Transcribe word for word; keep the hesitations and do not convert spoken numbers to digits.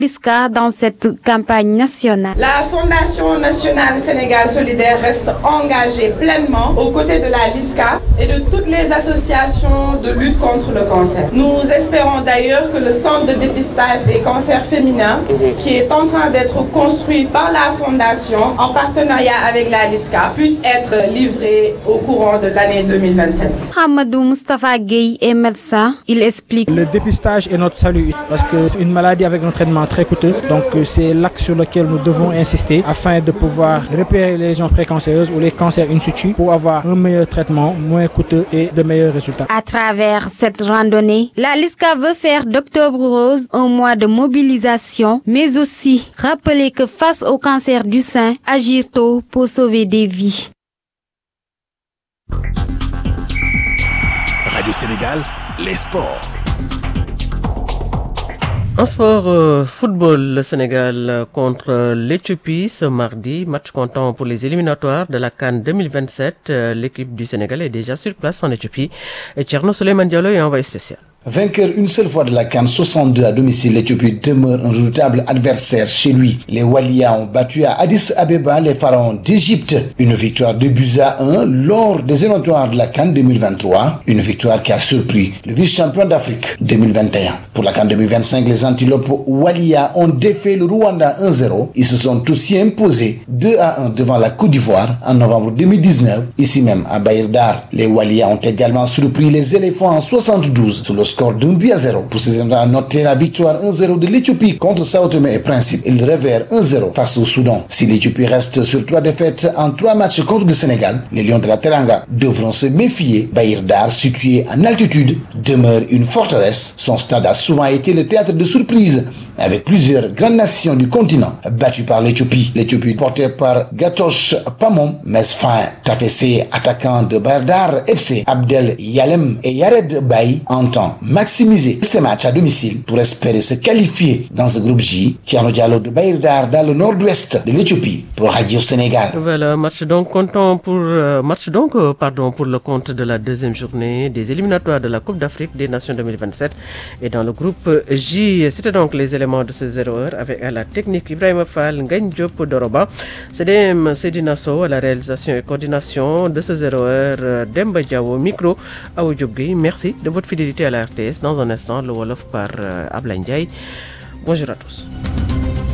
Liska dans cette campagne nationale. La Fondation nationale Sénégal solidaire reste engagée pleinement aux côtés de la Liska et de toutes les associations de lutte contre le cancer. Nous espérons d'ailleurs que le centre de dépistage des cancers féminins, qui est en train d'être construit par la Fondation en partenariat avec la Liska, puisse être livré au courant de l'année deux mille vingt-sept. Hamadou Moustapha Gueye est médecin. Il explique. Le dépistage est notre salut parce que c'est une maladie avec un traitement très coûteux. Donc c'est l'axe sur lequel nous devons insister afin de pouvoir repérer les lésions précancéreuses ou les cancers in situ pour avoir un meilleur traitement, moins coûteux et de meilleurs résultats. À travers cette randonnée, la Liska veut faire d'Octobre Rose un mois de mobilisation, mais aussi rappeler que face au cancer du sein, agir tôt pour sauver des vies. Radio Sénégal, les sports. En sport, euh, football, le Sénégal contre l'Éthiopie ce mardi. Match comptant pour les éliminatoires de la CAN deux mille vingt-sept. Euh, l'équipe du Sénégal est déjà sur place en Éthiopie. Et Thierno Souleymane Diallo est envoyé spécial. Vainqueur une seule fois de la CAN soixante-deux à domicile, l'Éthiopie demeure un redoutable adversaire chez lui. Les Walias ont battu à Addis Abeba les pharaons d'Égypte. Une victoire de buts à un lors des éliminatoires de la CAN deux mille vingt-trois. Une victoire qui a surpris le vice-champion d'Afrique deux mille vingt et un. Pour la CAN deux mille vingt-cinq, les antilopes Walias ont défait le Rwanda un zéro. Ils se sont aussi imposés deux à un devant la Côte d'Ivoire en novembre deux mille dix-neuf, ici même à Bahir Dar. Les Walias ont également surpris les éléphants en soixante-douze sur le score d'un but à zéro. Pour ces éléments, noter la victoire un zéro de l'Éthiopie contre Sao Tomé et Principe et le revers un zéro face au Soudan. Si l'Éthiopie reste sur trois défaites en trois matchs contre le Sénégal, les Lions de la Teranga devront se méfier. Bahir Dar, situé en altitude, demeure une forteresse. Son stade a souvent été le théâtre de surprises avec plusieurs grandes nations du continent battues par l'Éthiopie. L'Éthiopie portée par Gatoche Pamon, Mesfin Tafessé, attaquant de Bahir Dar F C, Abdel Yalem et Yared Baye, entend maximiser ces matchs à domicile pour espérer se qualifier dans ce groupe J. Thierno Diallo de Bahir Dar dans le nord-ouest de l'Éthiopie pour Radio Sénégal. Voilà, match donc comptant pour euh, match donc euh, pardon pour le compte de la deuxième journée des éliminatoires de la Coupe d'Afrique des Nations deux mille vingt-sept et dans le groupe J. C'était donc les éléments de ce zéro heure avec à la technique Ibrahima Fall, Ngagne Diop Doroba, C D M Sedina Sow à la réalisation et coordination de ce zéro heure, Demba Diawo, micro Aou Diop Gueye. Merci de votre fidélité à la R T S. Dans un instant, le Wolof par euh, Ablaye Ndiaye. Bonjour à tous.